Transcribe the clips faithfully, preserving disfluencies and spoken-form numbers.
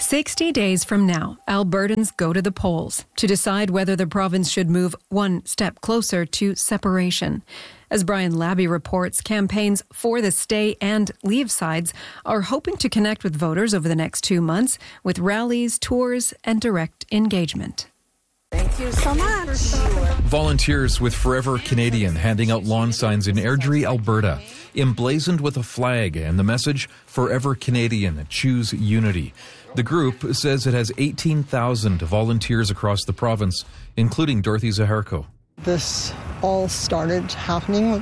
sixty days from now, Albertans go to the polls to decide whether the province should move one step closer to separation. As Brian Labby reports, campaigns for the stay and leave sides are hoping to connect with voters over the next two months with rallies, tours, and direct engagement. Thank you so much. Volunteers with Forever Canadian handing out lawn signs in Airdrie, Alberta, emblazoned with a flag and the message, Forever Canadian, choose unity. The group says it has eighteen thousand volunteers across the province, including Dorothy Zaharko. This all started happening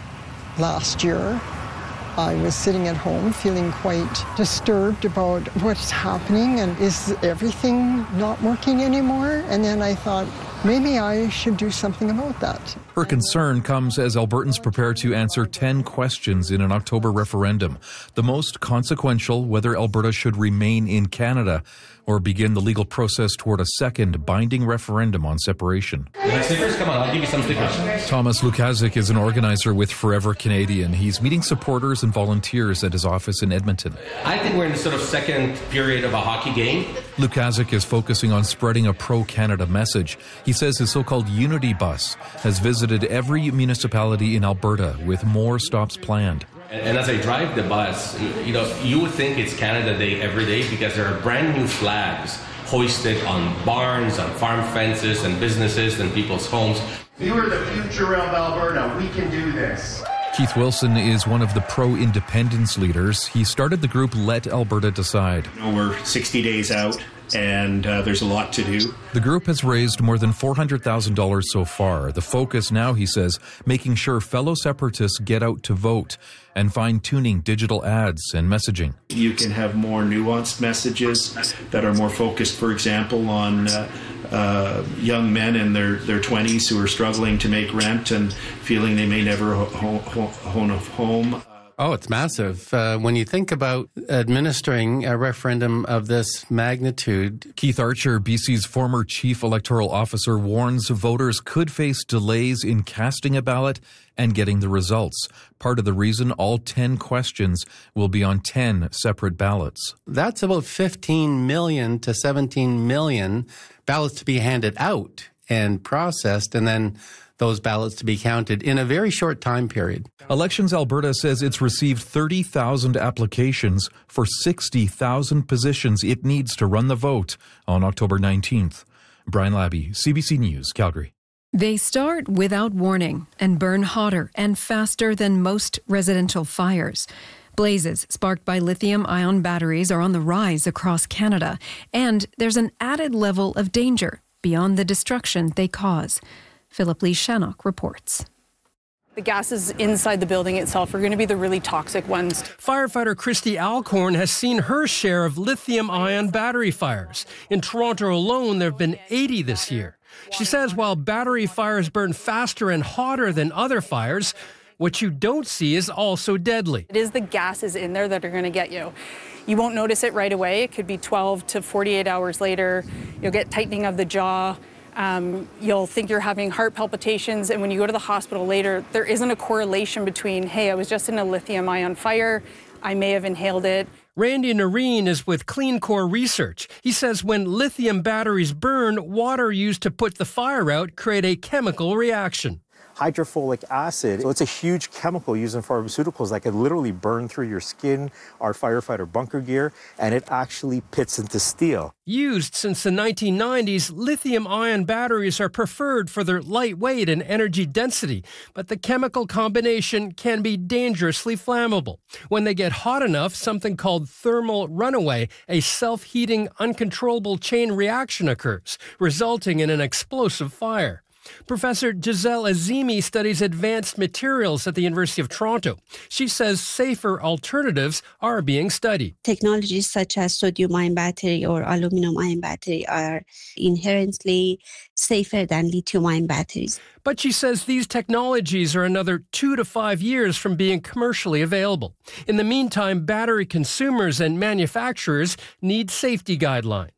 last year. I was sitting at home feeling quite disturbed about what's happening and is everything not working anymore? And then I thought, maybe I should do something about that. Her concern comes as Albertans prepare to answer ten questions in an October referendum, the most consequential whether Alberta should remain in Canada or begin the legal process toward a second binding referendum on separation. Stickers, come on, I'll give you some stickers. Thomas Lukazik is an organizer with Forever Canadian. He's meeting supporters and volunteers at his office in Edmonton. I think we're in the sort of second period of a hockey game. Lukazik is focusing on spreading a pro-Canada message. He says his so-called Unity Bus has visited every municipality in Alberta with more stops planned. And as I drive the bus, you know, you would think it's Canada Day every day because there are brand new flags hoisted on barns, on farm fences and businesses and people's homes. You are the future of Alberta. We can do this. Keith Wilson is one of the pro-independence leaders. He started the group Let Alberta Decide. You know, we're sixty days out, and uh, there's a lot to do. The group has raised more than four hundred thousand dollars so far. The focus now, he says, making sure fellow separatists get out to vote and fine-tuning digital ads and messaging. You can have more nuanced messages that are more focused, for example, on uh, uh, young men in their, their twenties who are struggling to make rent and feeling they may never ho- ho- own a home. Oh, it's massive. Uh, when you think about administering a referendum of this magnitude. Keith Archer, B C's former chief electoral officer, warns voters could face delays in casting a ballot and getting the results. Part of the reason all ten questions will be on ten separate ballots. That's about fifteen million to seventeen million ballots to be handed out and processed, and then those ballots to be counted in a very short time period. Elections Alberta says it's received thirty thousand applications for sixty thousand positions it needs to run the vote on October nineteenth. Brian Labby, C B C News, Calgary. They start without warning and burn hotter and faster than most residential fires. Blazes sparked by lithium-ion batteries are on the rise across Canada, and there's an added level of danger beyond the destruction they cause. Philip Lee Shannock reports. The gases inside the building itself are going to be the really toxic ones. Firefighter Christy Alcorn has seen her share of lithium-ion battery fires. In Toronto alone, there have been eighty this year. She says while battery fires burn faster and hotter than other fires, what you don't see is also deadly. It is the gases in there that are going to get you. You won't notice it right away. It could be twelve to forty-eight hours later. You'll get tightening of the jaw. Um, you'll think you're having heart palpitations, and when you go to the hospital later, there isn't a correlation between, hey, I was just in a lithium-ion fire, I may have inhaled it. Randy Nareen is with Clean Core Research. He says when lithium batteries burn, water used to put the fire out create a chemical reaction. Hydrofolic acid, so it's a huge chemical used in pharmaceuticals that could literally burn through your skin, our firefighter bunker gear, and it actually pits into steel. Used since the nineteen nineties, lithium-ion batteries are preferred for their lightweight and energy density, but the chemical combination can be dangerously flammable. When they get hot enough, something called thermal runaway, a self-heating, uncontrollable chain reaction occurs, resulting in an explosive fire. Professor Giselle Azimi studies advanced materials at the University of Toronto. She says safer alternatives are being studied. Technologies such as sodium-ion battery or aluminum-ion battery are inherently safer than lithium-ion batteries. But she says these technologies are another two to five years from being commercially available. In the meantime, battery consumers and manufacturers need safety guidelines.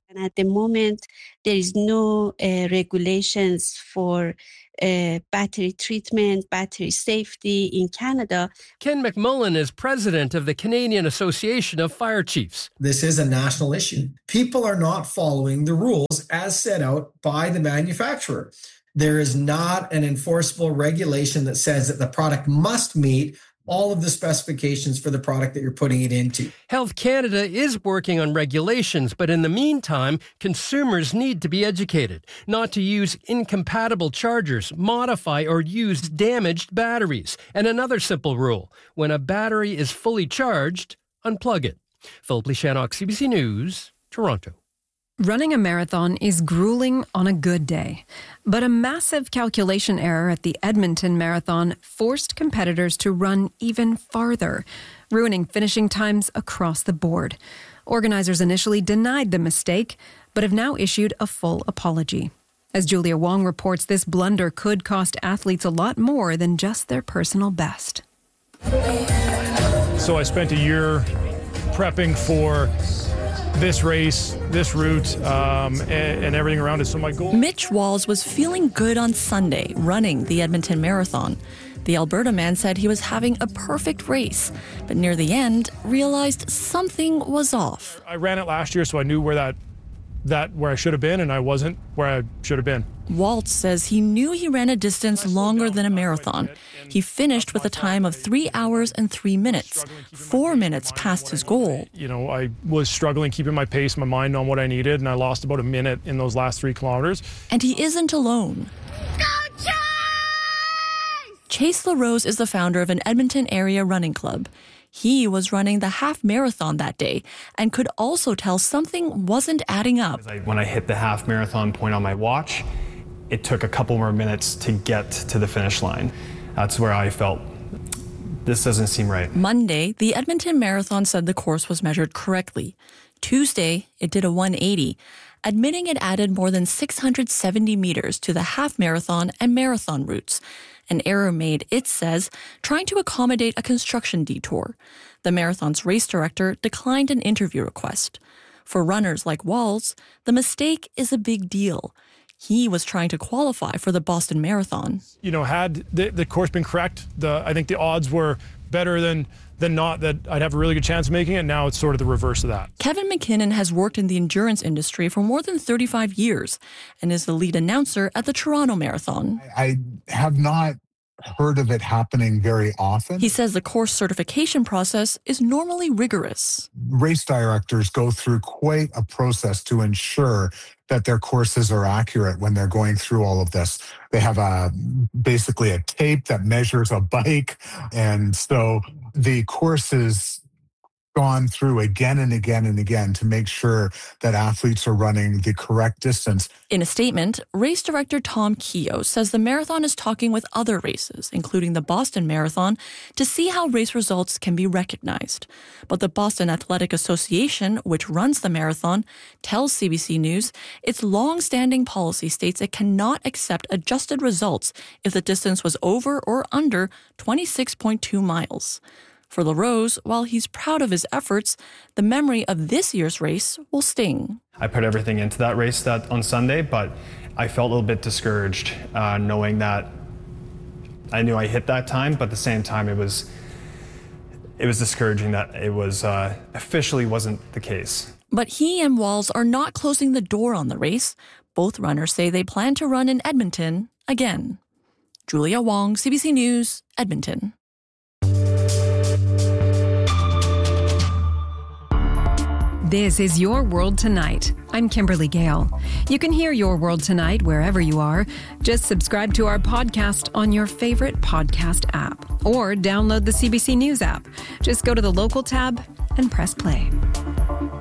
And at the moment, there is no uh, regulations for uh, battery treatment, battery safety in Canada. Ken McMullen is president of the Canadian Association of Fire Chiefs. This is a national issue. People are not following the rules as set out by the manufacturer. There is not an enforceable regulation that says that the product must meet all of the specifications for the product that you're putting it into. Health Canada is working on regulations, but in the meantime, consumers need to be educated not to use incompatible chargers, modify or use damaged batteries. And another simple rule, when a battery is fully charged, unplug it. Philip Lishanok, C B C News, Toronto. Running a marathon is grueling on a good day, but a massive calculation error at the Edmonton Marathon forced competitors to run even farther, ruining finishing times across the board. Organizers initially denied the mistake, but have now issued a full apology. As Julia Wong reports, this blunder could cost athletes a lot more than just their personal best. So I spent a year prepping for this race, this route, um, and, and everything around it. So my goal... Mitch Walls was feeling good on Sunday, running the Edmonton Marathon. The Alberta man said he was having a perfect race, but near the end realized something was off. I ran it last year, so I knew where that, that where I should have been, and I wasn't where I should have been. Waltz says he knew he ran a distance longer than a marathon. He finished with a time of three hours and three minutes, four minutes past his goal. You know, I was struggling keeping my pace, my mind on what I needed, and I lost about a minute in those last three kilometers. And he isn't alone. Chase LaRose is the founder of an Edmonton area running club. He was running the half marathon that day and could also tell something wasn't adding up. When I hit the half marathon point on my watch, it took a couple more minutes to get to the finish line. That's where I felt this doesn't seem right. Monday, the Edmonton Marathon said the course was measured correctly. Tuesday, it did a one eighty, admitting it added more than six hundred seventy meters to the half marathon and marathon routes. An error made, it says, trying to accommodate a construction detour. The marathon's race director declined an interview request. For runners like Walls, the mistake is a big deal. He was trying to qualify for the Boston Marathon. You know, had the, the course been correct, the I think the odds were better than than not that I'd have a really good chance of making it. Now it's sort of the reverse of that. Kevin McKinnon has worked in the endurance industry for more than thirty-five years and is the lead announcer at the Toronto Marathon. I have not heard of it happening very often. He says the course certification process is normally rigorous. Race directors go through quite a process to ensure that their courses are accurate when they're going through all of this. They have a basically a tape that measures a bike. And so the course is gone through again and again and again to make sure that athletes are running the correct distance. In a statement, race director Tom Keogh says the marathon is talking with other races, including the Boston Marathon, to see how race results can be recognized. But the Boston Athletic Association, which runs the marathon, tells C B C News its long-standing policy states it cannot accept adjusted results if the distance was over or under twenty-six point two miles. For LaRose, while he's proud of his efforts, the memory of this year's race will sting. I put everything into that race that on Sunday, but I felt a little bit discouraged uh, knowing that I knew I hit that time, but at the same time it was it was discouraging that it was uh, officially wasn't the case. But he and Walls are not closing the door on the race. Both runners say they plan to run in Edmonton again. Julia Wong, C B C News, Edmonton. This is Your World Tonight. I'm Kimberly Gale. You can hear Your World Tonight wherever you are. Just subscribe to our podcast on your favorite podcast app or download the C B C News app. Just go to the local tab and press play.